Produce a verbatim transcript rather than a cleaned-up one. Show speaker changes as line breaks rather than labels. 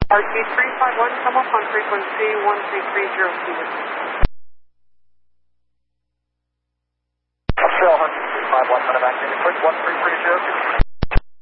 R T three five one, come up on frequency one three three zero two.
Phil, one three five one, back in quick one three three zero two.